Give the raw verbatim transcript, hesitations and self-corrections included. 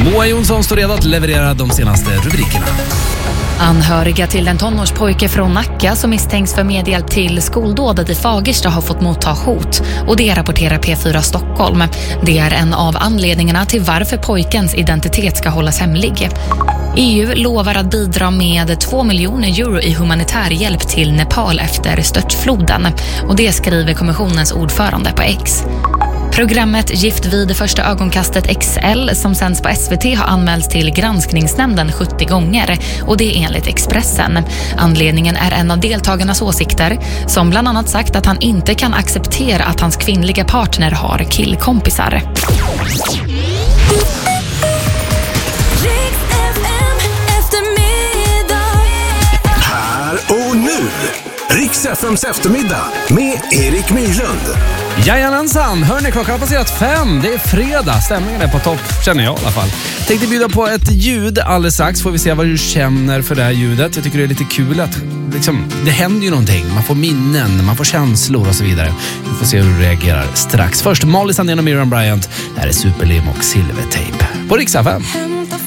Moa Jonsson står redo att leverera de senaste rubrikerna. Anhöriga till en tonårspojke från Nacka som misstänks för medhjälp till skoldådet i Fagersta har fått motta hot, och det rapporterar P fyra Stockholm. Det är en av anledningarna till varför pojkens identitet ska hållas hemlig. E U lovar att bidra med två miljoner euro i humanitär hjälp till Nepal efter störtfloden, och det skriver kommissionens ordförande på X. Programmet Gift vid första ögonkastet X L som sänds på S V T har anmälts till granskningsnämnden sjuttio gånger, och det är enligt Expressen. Anledningen är en av deltagarnas åsikter, som bland annat sagt att han inte kan acceptera att hans kvinnliga partner har killkompisar. Här och nu Rix F M:s eftermiddag med Erik Myrlund. Jajamensan, hörni, klockan har passerat fem. Det är fredag, stämningen är på topp, känner jag i alla fall. Tänkte bjuda på ett ljud alldeles strax, får vi se vad du känner för det här ljudet. Jag tycker det är lite kul att liksom, det händer ju någonting. Man får minnen, man får känslor och så vidare. Vi får se hur du reagerar strax. Först Molly Sandén och Miriam Bryant. Det här är Superlim och Silvertape på Rix F M.